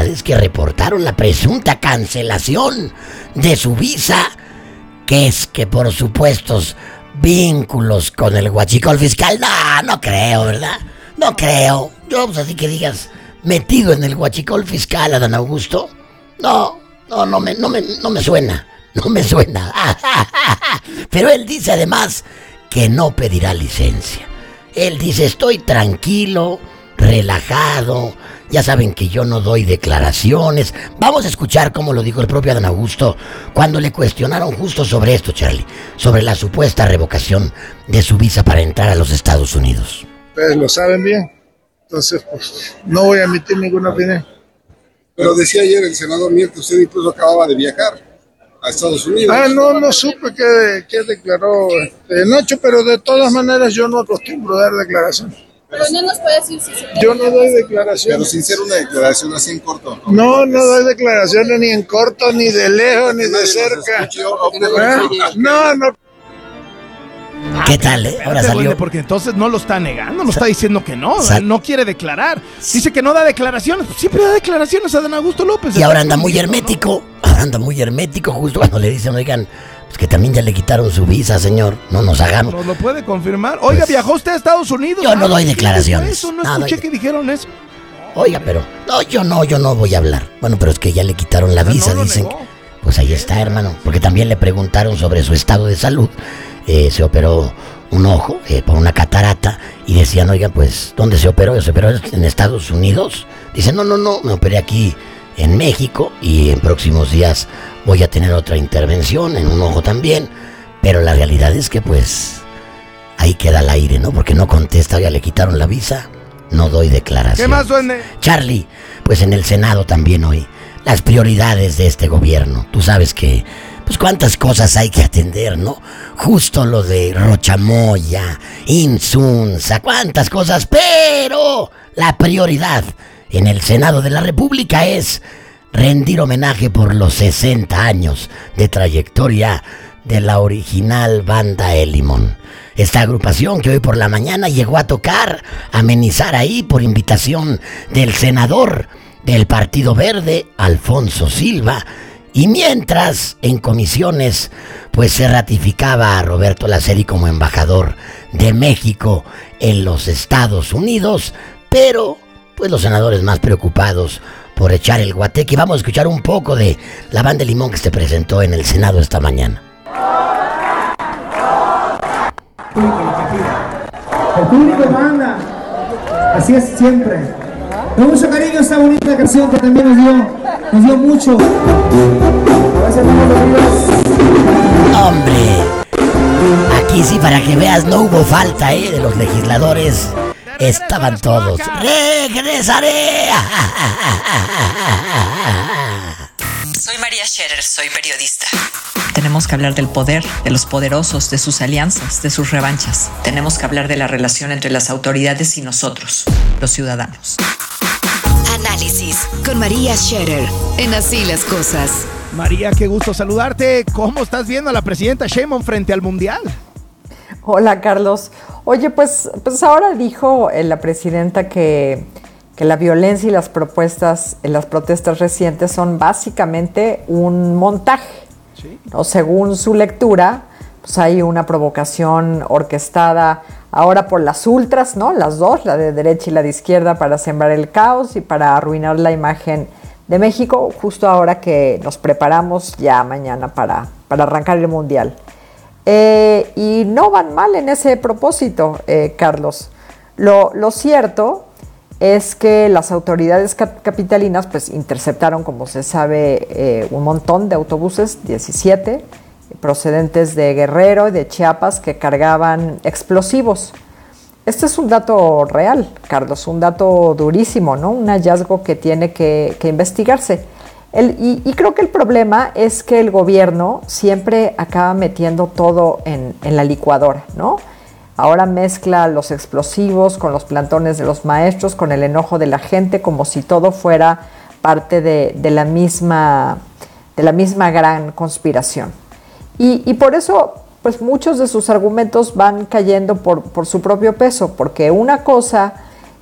autoridades que reportaron la presunta cancelación de su visa, que es que por supuestos vínculos con el huachicol fiscal. No creo, ¿verdad? No creo. Yo, pues así que digas, metido en el huachicol fiscal, Adán Augusto. No me suena. No me suena. Pero él dice además que no pedirá licencia. Él dice, estoy tranquilo, relajado. Ya saben que yo no doy declaraciones. Vamos a escuchar cómo lo dijo el propio Adán Augusto cuando le cuestionaron justo sobre esto, Charlie, sobre la supuesta revocación de su visa para entrar a los Estados Unidos. Ustedes lo saben bien, entonces pues no voy a emitir ninguna opinión. Pero decía ayer el senador Mier que usted incluso acababa de viajar a Estados Unidos. No supe qué declaró Nacho, pero de todas maneras yo no acostumbro a dar declaraciones. Pero no nos puede decir si se... Yo no doy declaraciones. Pero sin ser una declaración así en corto. No doy declaraciones ni en corto, ni de lejos, ni de cerca. No. ¿Qué tal, Ahora salió. Porque entonces no lo está negando, no está diciendo que no, no quiere declarar. Dice que no da declaraciones, siempre da declaraciones a Adán Augusto López. Y ahora anda muy hermético, justo cuando le dicen, oigan, pues que también ya le quitaron su visa, señor, no nos hagamos. ¿Nos lo puede confirmar? Oiga, pues, ¿viajó usted a Estados Unidos? Yo no doy declaraciones. Eso, no escuché que dijeron eso. Oiga, pero, yo no voy a hablar. Bueno, pero es que ya le quitaron la visa, dicen. Pues ahí está, hermano, porque también le preguntaron sobre su estado de salud. Se operó un ojo por una catarata y decían, oigan, pues, ¿dónde se operó? ¿Se operó en Estados Unidos? Dice, no, me operé aquí en México y en próximos días voy a tener otra intervención en un ojo también. Pero la realidad es que, pues, ahí queda el aire, ¿no? Porque no contesta, ya le quitaron la visa, no doy declaración. ¿Qué más duende? Charlie, pues en el Senado también hoy, las prioridades de este gobierno. Tú sabes que pues cuántas cosas hay que atender, ¿no? Justo lo de Rochamoya, Insunza, cuántas cosas, pero la prioridad en el Senado de la República es rendir homenaje por los 60 años de trayectoria de la original banda El Limón. Esta agrupación que hoy por la mañana llegó a tocar, amenizar ahí por invitación del senador del Partido Verde, Alfonso Silva. Y mientras en comisiones pues se ratificaba a Roberto Laceri como embajador de México en los Estados Unidos, pero pues los senadores más preocupados por echar el guateque. Vamos a escuchar un poco de la banda Limón que se presentó en el Senado esta mañana. El público manda, así es siempre. Con mucho cariño esta bonita canción que también nos dio mucho. A veces no nos olvidamos. Hombre, aquí sí para que veas no hubo falta, de los legisladores. Estaban todos. ¡Regresaré! Soy María Scherer, soy periodista. Tenemos que hablar del poder, de los poderosos, de sus alianzas, de sus revanchas. Tenemos que hablar de la relación entre las autoridades y nosotros, los ciudadanos. Análisis con María Scherer en Así las Cosas. María, qué gusto saludarte. ¿Cómo estás viendo a la presidenta Sheinbaum frente al Mundial? Hola, Carlos. Oye, pues ahora dijo la presidenta que la violencia y las protestas recientes son básicamente un montaje. ¿Sí? ¿No? Según su lectura, pues hay una provocación orquestada ahora por las ultras, ¿no? Las dos, la de derecha y la de izquierda, para sembrar el caos y para arruinar la imagen de México, justo ahora que nos preparamos ya mañana para arrancar el Mundial. Y no van mal en ese propósito, Carlos. Lo cierto es que las autoridades capitalinas pues interceptaron, como se sabe, un montón de autobuses, 17, procedentes de Guerrero y de Chiapas, que cargaban explosivos. Este es un dato real, Carlos, un dato durísimo, ¿no? Un hallazgo que tiene que investigarse. Y creo que el problema es que el gobierno siempre acaba metiendo todo en la licuadora, ¿no? Ahora mezcla los explosivos con los plantones de los maestros, con el enojo de la gente, como si todo fuera parte de la misma gran conspiración. Y por eso, pues muchos de sus argumentos van cayendo por su propio peso, porque una cosa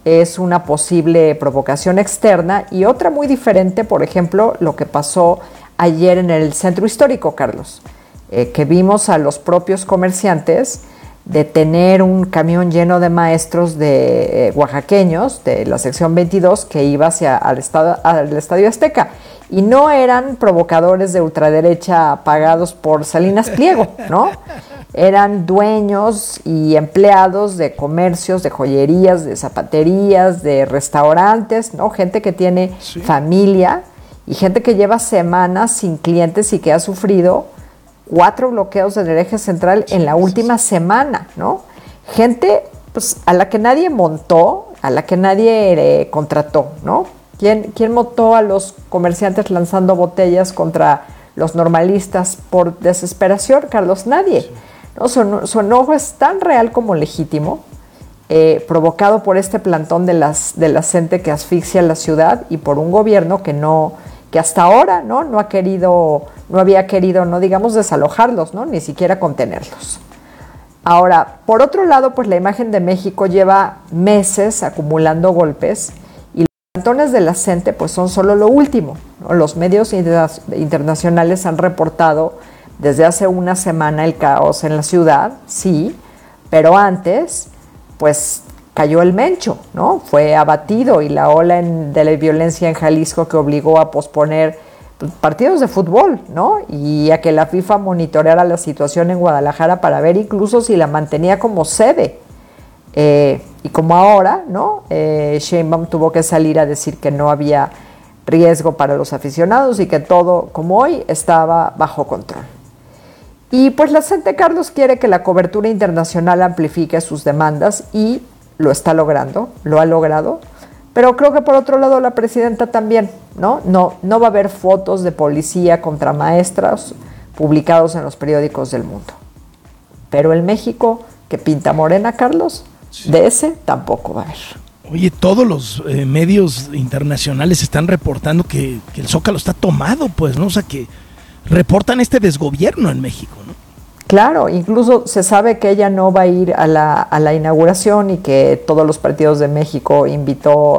es una posible provocación externa, y otra muy diferente, por ejemplo, lo que pasó ayer en el centro histórico, Carlos, que vimos a los propios comerciantes detener un camión lleno de maestros de oaxaqueños de la sección 22 que iba hacia al Estadio Azteca, y no eran provocadores de ultraderecha pagados por Salinas Pliego, ¿no? Eran dueños y empleados de comercios, de joyerías, de zapaterías, de restaurantes, ¿no? Gente que tiene familia y gente que lleva semanas sin clientes y que ha sufrido 4 bloqueos en el eje central en la última semana, ¿no? Gente, pues, a la que nadie montó, a la que nadie contrató, ¿no? ¿Quién montó a los comerciantes lanzando botellas contra los normalistas por desesperación, Carlos? Nadie. ¿No? Su enojo es tan real como legítimo, provocado por este plantón de la gente que asfixia la ciudad y por un gobierno que hasta ahora no había querido, no digamos desalojarlos, ¿no? Ni siquiera contenerlos. Ahora, por otro lado, pues la imagen de México lleva meses acumulando golpes, y los plantones de la gente pues son solo lo último, ¿no? Los medios internacionales han reportado desde hace una semana el caos en la ciudad, sí, pero antes pues cayó el Mencho, ¿no? Fue abatido, y la ola de la violencia en Jalisco que obligó a posponer partidos de fútbol, ¿no? Y a que la FIFA monitoreara la situación en Guadalajara para ver incluso si la mantenía como sede. Y como ahora, ¿no? Sheinbaum tuvo que salir a decir que no había riesgo para los aficionados y que todo, como hoy, estaba bajo control. Y pues la gente, Carlos, quiere que la cobertura internacional amplifique sus demandas, y lo está logrando, lo ha logrado, pero creo que por otro lado la presidenta también, ¿no? No va a haber fotos de policía contra maestras publicados en los periódicos del mundo. Pero el México que pinta Morena, Carlos, de ese tampoco va a haber. Oye, todos los medios internacionales están reportando que el Zócalo está tomado, pues, ¿no? O sea, que reportan este desgobierno en México, ¿no? Claro, incluso se sabe que ella no va a ir a la inauguración, y que todos los partidos de México invitó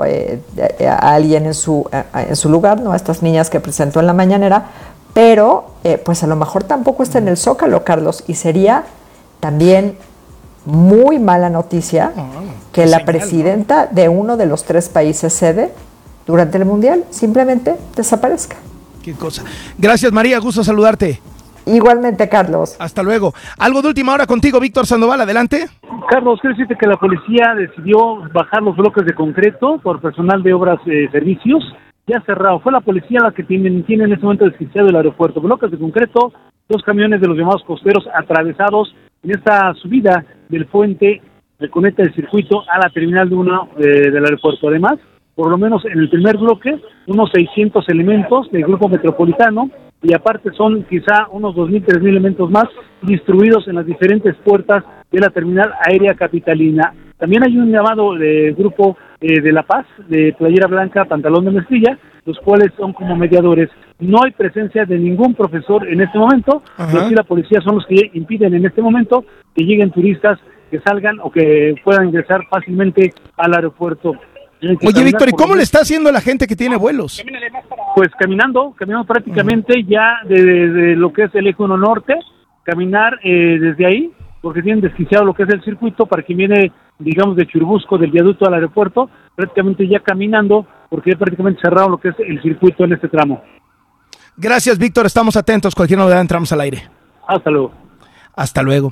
a alguien en su lugar, ¿no? A estas niñas que presentó en la mañanera, pero pues a lo mejor tampoco está en el Zócalo, Carlos, y sería también muy mala noticia que la presidenta de uno de los 3 países sede durante el Mundial simplemente desaparezca. Qué cosa. Gracias, María, gusto saludarte. Igualmente, Carlos. Hasta luego. Algo de última hora contigo, Víctor Sandoval, adelante. Carlos, quiero decirte que la policía decidió bajar los bloques de concreto por personal de obras servicios ya cerrado. Fue la policía la que tiene en este momento desquiciado el aeropuerto. Bloques de concreto, 2 camiones de los llamados costeros atravesados en esta subida del puente que conecta el circuito a la terminal del aeropuerto. Además, por lo menos en el primer bloque, unos 600 elementos del grupo metropolitano, y aparte son quizá unos 2.000, 3.000 elementos más distribuidos en las diferentes puertas de la terminal aérea capitalina. También hay un llamado del grupo de La Paz, de playera blanca, pantalón de mezclilla, los cuales son como mediadores. No hay presencia de ningún profesor en este momento, pero sí la policía son los que impiden en este momento que lleguen turistas, que salgan o que puedan ingresar fácilmente al aeropuerto. Oye, Víctor, ¿y cómo le está haciendo la gente que tiene vuelos? Pues caminando prácticamente ya de lo que es el eje 1 norte, caminar desde ahí, porque tienen desquiciado lo que es el circuito para quien viene, digamos, de Churubusco, del viaducto al aeropuerto, prácticamente ya caminando, porque ya prácticamente cerrado lo que es el circuito en este tramo. Gracias, Víctor, estamos atentos, cualquier novedad entramos al aire. Hasta luego. Hasta luego.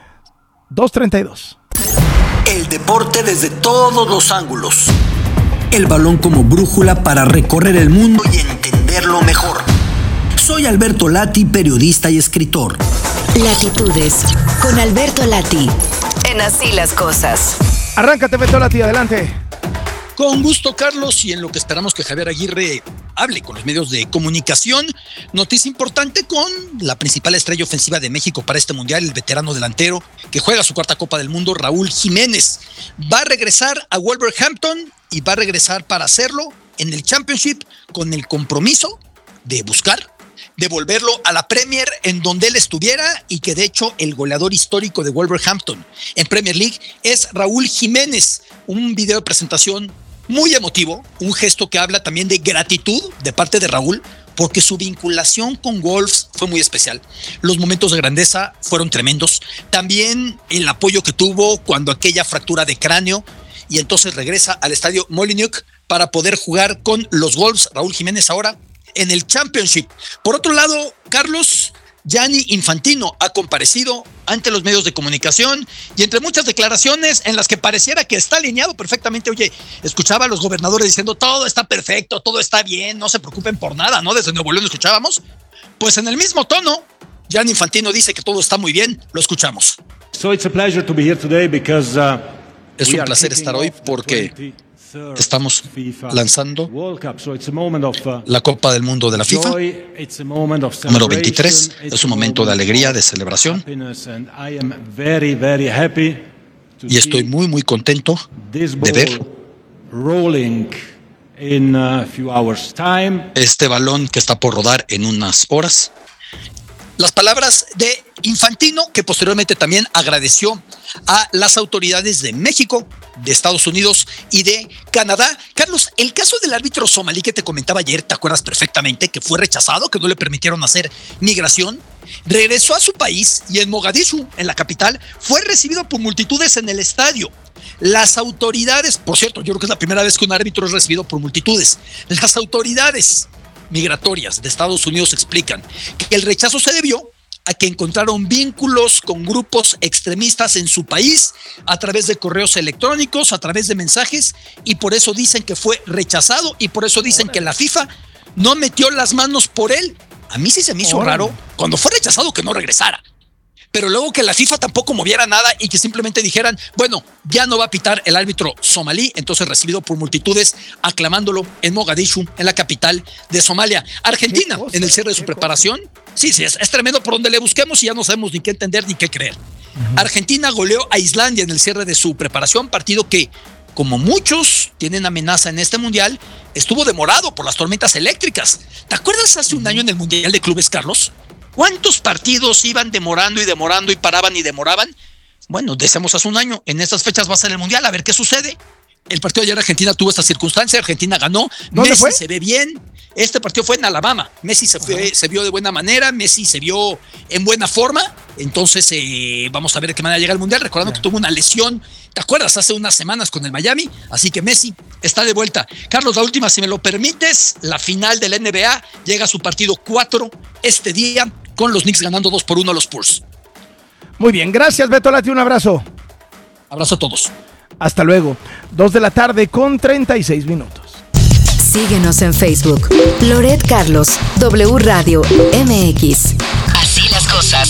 2:32. El deporte desde todos los ángulos. El balón como brújula para recorrer el mundo y entenderlo mejor. Soy Alberto Lati, periodista y escritor. Latitudes, con Alberto Lati. En Así las Cosas. Arráncate, Alberto Lati, adelante. Con gusto, Carlos, y en lo que esperamos que Javier Aguirre hable con los medios de comunicación, noticia importante con la principal estrella ofensiva de México para este mundial, el veterano delantero que juega su 4ª Copa del Mundo, Raúl Jiménez. Va a regresar a Wolverhampton y va a regresar para hacerlo en el Championship con el compromiso de buscar devolverlo a la Premier en donde él estuviera, y que de hecho el goleador histórico de Wolverhampton en Premier League es Raúl Jiménez. un video de presentación muy emotivo, un gesto que habla también de gratitud de parte de Raúl, porque su vinculación con Wolves fue muy especial. Los momentos de grandeza fueron tremendos. También el apoyo que tuvo cuando aquella fractura de cráneo, y entonces regresa al estadio Molineux para poder jugar con los Wolves. Raúl Jiménez ahora en el Championship. Por otro lado, Carlos, Gianni Infantino ha comparecido ante los medios de comunicación y entre muchas declaraciones en las que pareciera que está alineado perfectamente. Oye, escuchaba a los gobernadores diciendo todo está perfecto, todo está bien, no se preocupen por nada, ¿no? Desde Nuevo León escuchábamos. Pues en el mismo tono, Gianni Infantino dice que todo está muy bien, lo escuchamos. So it's a pleasure to be here today because es un placer estar hoy porque estamos lanzando la Copa del Mundo de la FIFA, número 23. Es un momento de alegría, de celebración. Y estoy muy, muy contento de ver este balón que está por rodar en unas horas. Las palabras de Infantino, que posteriormente también agradeció a las autoridades de México, de Estados Unidos y de Canadá. Carlos, el caso del árbitro somalí que te comentaba ayer, ¿te acuerdas perfectamente? Que fue rechazado, que no le permitieron hacer migración. Regresó a su país y en Mogadishu, en la capital, fue recibido por multitudes en el estadio. Las autoridades, por cierto, yo creo que es la primera vez que un árbitro es recibido por multitudes. Las autoridades migratorias de Estados Unidos explican que el rechazo se debió a que encontraron vínculos con grupos extremistas en su país a través de correos electrónicos, a través de mensajes, y por eso dicen que fue rechazado y por eso dicen que la FIFA no metió las manos por él. A mí sí se me hizo raro cuando fue rechazado que no regresara, pero luego que la FIFA tampoco moviera nada y que simplemente dijeran, bueno, ya no va a pitar el árbitro somalí, entonces recibido por multitudes aclamándolo en Mogadishu, en la capital de Somalia. Argentina, en el cierre de su preparación, sí, es tremendo por donde le busquemos y ya no sabemos ni qué entender ni qué creer. Argentina goleó a Islandia en el cierre de su preparación, partido que, como muchos tienen amenaza en este mundial, estuvo demorado por las tormentas eléctricas. ¿Te acuerdas hace un año en el Mundial de Clubes, Carlos? ¿Cuántos partidos iban demorando y paraban y demoraban? Bueno, decíamos hace un año, en estas fechas va a ser el Mundial, a ver qué sucede. El partido de ayer Argentina tuvo esta circunstancia, Argentina ganó, Messi fue? Se ve bien. Este partido fue en Alabama, Messi se vio de buena manera, Messi se vio en buena forma, entonces vamos a ver de qué manera llega el Mundial, recordando que tuvo una lesión, ¿te acuerdas? Hace unas semanas con el Miami, así que Messi está de vuelta. Carlos, la última, si me lo permites, la final del NBA llega a su partido 4 este día, con los Knicks ganando 2-1 a los Spurs. Muy bien, gracias Beto Lati, un abrazo. Abrazo a todos. Hasta luego, 2:36 p.m. Síguenos en Facebook, Loret Carlos, W Radio MX. Así las cosas.